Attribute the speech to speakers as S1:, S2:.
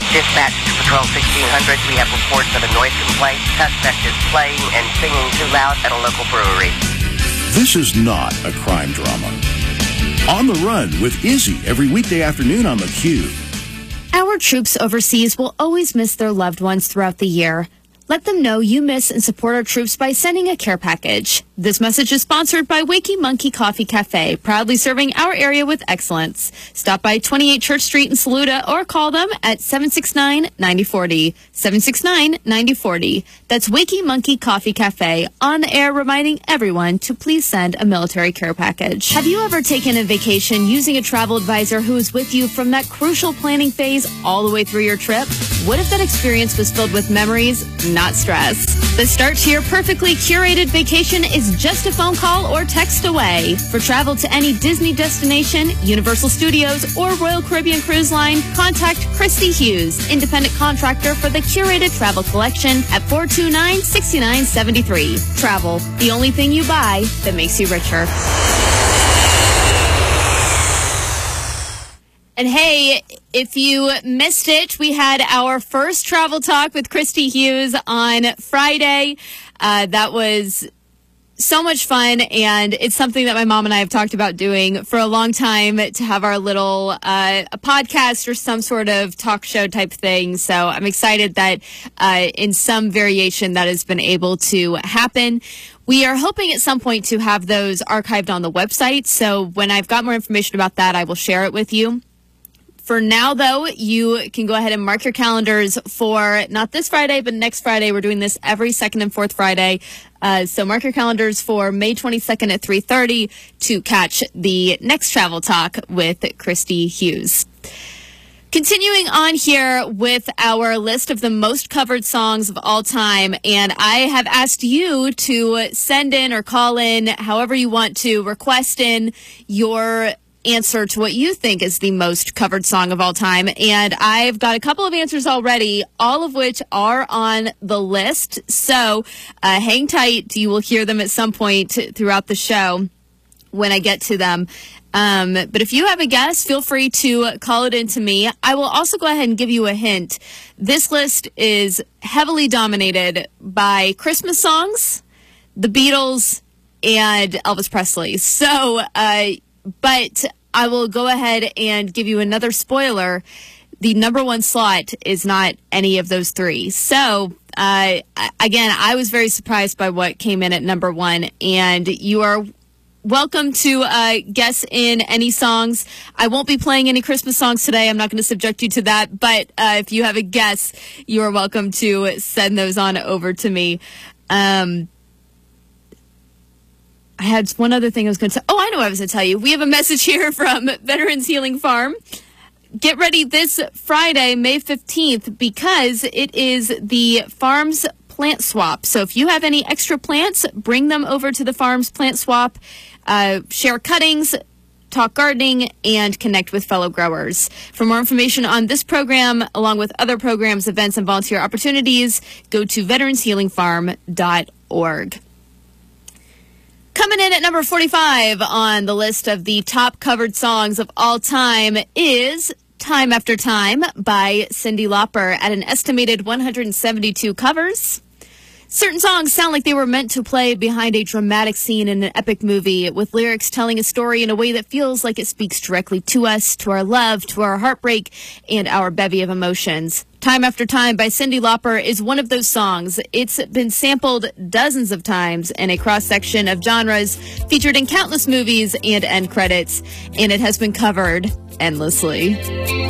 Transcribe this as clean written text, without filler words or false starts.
S1: Dispatch to Patrol 1600. We have reports of a noise complaint. Suspect is playing and singing too loud at a local brewery.
S2: This is not a crime drama. On the Run with Izzy every weekday afternoon on theCUBE.
S3: Our troops overseas will always miss their loved ones throughout the year. Let them know you miss and support our troops by sending a care package. This message is sponsored by Wakey Monkey Coffee Cafe, proudly serving our area with excellence. Stop by 28 Church Street in Saluda or call them at 769-9040. 769-9040. That's Wakey Monkey Coffee Cafe, on the air reminding everyone to please send a military care package. Have you ever taken a vacation using a travel advisor who is with you from that crucial planning phase all the way through your trip? What if that experience was filled with memories, not stress? The start to your perfectly curated vacation is just a phone call or text away. For travel to any Disney destination, Universal Studios, or Royal Caribbean Cruise Line, contact Christy Hughes, independent contractor for the curated travel collection at 429-6973. Travel, the only thing you buy that makes you richer. And hey, if you missed it, we had our first travel talk with Christy Hughes on Friday. That was so much fun, and it's something that my mom and I have talked about doing for a long time, to have our little a podcast or some sort of talk show type thing. So I'm excited that in some variation that has been able to happen. We are hoping at some point to have those archived on the website. So when I've got more information about that, I will share it with you. For now, though, you can go ahead and mark your calendars for not this Friday, but next Friday. We're doing this every second and fourth Friday. So mark your calendars for May 22nd at 3:30 to catch the next travel talk with Christy Hughes. Continuing on here with our list of the most covered songs of all time, and I have asked you to send in or call in, however you want to, request in your answer to what you think is the most covered song of all time. And I've got a couple of answers already, all of which are on the list. So hang tight. You will hear them at some point throughout the show when I get to them. But if you have a guess, feel free to call it in to me. I will also go ahead and give you a hint. This list is heavily dominated by Christmas songs, the Beatles, and Elvis Presley. So, but I will go ahead and give you another spoiler. The number one slot is not any of those three. So, again, I was very surprised by what came in at number one, and you are welcome to guess in any songs. I won't be playing any Christmas songs today. I'm not going to subject you to that, but if you have a guess, you are welcome to send those on over to me. I had one other thing I was going to say. Oh, I know what I was going to tell you. We have a message here from Veterans Healing Farm. Get ready this Friday, May 15th, because it is the farm's plant swap. So if you have any extra plants, bring them over to the farm's plant swap. Share cuttings, talk gardening, and connect with fellow growers. For more information on this program, along with other programs, events, and volunteer opportunities, go to veteranshealingfarm.org. Coming in at number 45 on the list of the top covered songs of all time is Time After Time by Cyndi Lauper at an estimated 172 covers. Certain songs sound like they were meant to play behind a dramatic scene in an epic movie, with lyrics telling a story in a way that feels like it speaks directly to us, to our love, to our heartbreak, and our bevy of emotions. Time After Time by Cyndi Lauper is one of those songs. It's been sampled dozens of times in a cross-section of genres, featured in countless movies and end credits, and it has been covered endlessly.